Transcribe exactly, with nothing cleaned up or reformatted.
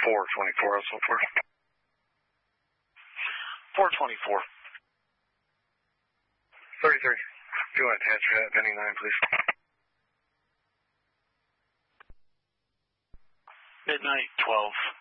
four twenty-four, so far. four twenty-four. thirty-three. Do you want to attach that, Penny nine, please? Midnight, twelve.